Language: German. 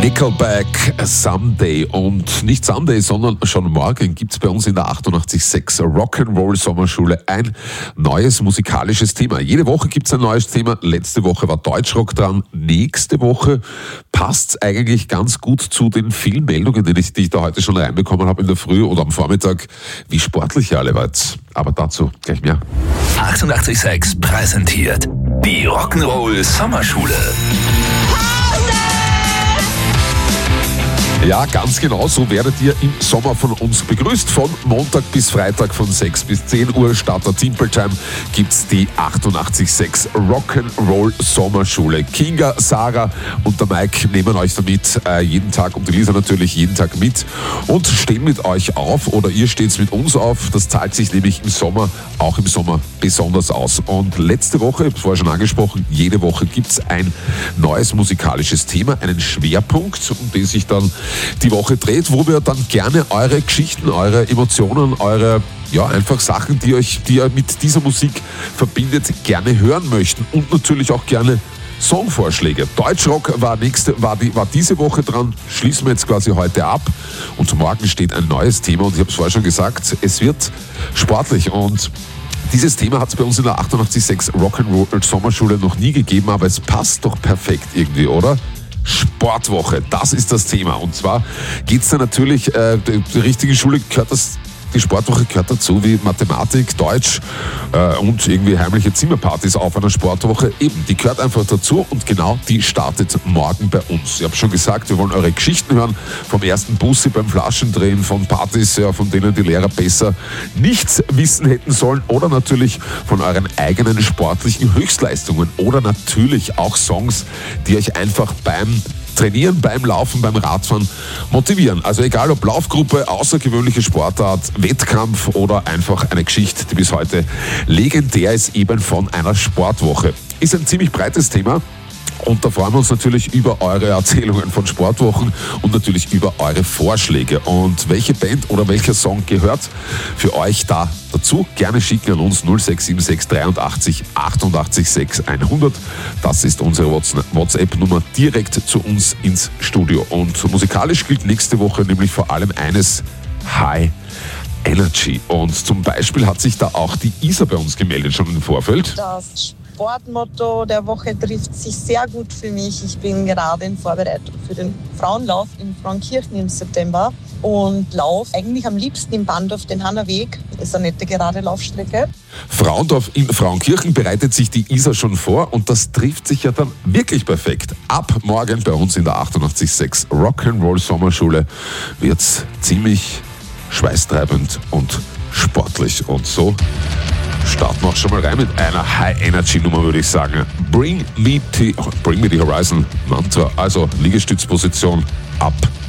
Nickelback, Someday. Und nicht Someday, sondern schon morgen gibt's bei uns in der 88.6 Rock'n'Roll Sommerschule ein neues musikalisches Thema. Jede Woche gibt's ein neues Thema. Letzte Woche war Deutschrock dran. Nächste Woche passt's eigentlich ganz gut zu den vielen Meldungen, die ich da heute schon reinbekommen habe in der Früh oder am Vormittag, wie sportlich ihr alle wart. Aber dazu gleich mehr. 88.6 präsentiert die Rock'n'Roll Sommerschule. Ja, ganz genau, so werdet ihr im Sommer von uns begrüßt. Von Montag bis Freitag von 6 bis 10 Uhr Start der Simple Time gibt's die 88.6 Rock'n'Roll Sommerschule. Kinga, Sarah und der Mike nehmen euch damit jeden Tag und die Lisa natürlich jeden Tag mit und stehen mit euch auf oder ihr steht mit uns auf. Das zahlt sich nämlich im Sommer, auch im Sommer besonders aus. Und letzte Woche, ich habe es vorher schon angesprochen, jede Woche gibt's ein neues musikalisches Thema, einen Schwerpunkt, um den sich dann die Woche dreht, wo wir dann gerne eure Geschichten, eure Emotionen, eure einfach Sachen, die ihr mit dieser Musik verbindet, gerne hören möchten und natürlich auch gerne Songvorschläge. Deutschrock war diese Woche dran, schließen wir jetzt quasi heute ab und morgen steht ein neues Thema und ich habe es vorher schon gesagt, es wird sportlich und dieses Thema hat es bei uns in der 88.6 Rock'n'Roll Sommerschule noch nie gegeben, aber es passt doch perfekt irgendwie, oder? Sportwoche, das ist das Thema. Und zwar geht es da natürlich, die richtige Schule gehört die Sportwoche gehört dazu wie Mathematik, Deutsch und irgendwie heimliche Zimmerpartys auf einer Sportwoche. Eben, die gehört einfach dazu und genau die startet morgen bei uns. Ich habe schon gesagt, wir wollen eure Geschichten hören, vom ersten Bussi beim Flaschendrehen, von Partys, von denen die Lehrer besser nichts wissen hätten sollen oder natürlich von euren eigenen sportlichen Höchstleistungen oder natürlich auch Songs, die euch einfach beim Trainieren, beim Laufen, beim Radfahren motivieren. Also egal ob Laufgruppe, außergewöhnliche Sportart, Wettkampf oder einfach eine Geschichte, die bis heute legendär ist, eben von einer Sportwoche. Ist ein ziemlich breites Thema. Und da freuen wir uns natürlich über eure Erzählungen von Sportwochen und natürlich über eure Vorschläge. Und welche Band oder welcher Song gehört für euch da dazu? Gerne schicken an uns 0676 83 88 6 100. Das ist unsere WhatsApp-Nummer direkt zu uns ins Studio. Und musikalisch gilt nächste Woche nämlich vor allem eines: High Energy. Und zum Beispiel hat sich da auch die Isa bei uns gemeldet, schon im Vorfeld. Das Sportmotto der Woche trifft sich sehr gut für mich. Ich bin gerade in Vorbereitung für den Frauenlauf in Frauenkirchen im September und laufe eigentlich am liebsten im Bahndorf den Hannerweg. Das ist eine nette gerade Laufstrecke. Frauendorf in Frauenkirchen bereitet sich die Isa schon vor und das trifft sich ja dann wirklich perfekt. Ab morgen bei uns in der 88.6 Rock'n'Roll Sommerschule wird's ziemlich schweißtreibend und sportlich und so. Starten wir auch schon mal rein mit einer High-Energy-Nummer, würde ich sagen. Bring me the Horizon Mantra, also Liegestützposition ab